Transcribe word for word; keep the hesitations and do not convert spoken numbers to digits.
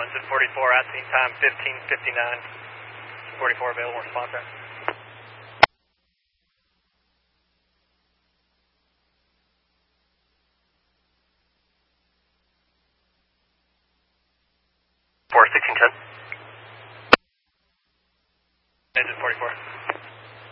engine forty-four, at scene time fifteen fifty-nine. forty-four available response there. four sixteen ten. Engine forty-four.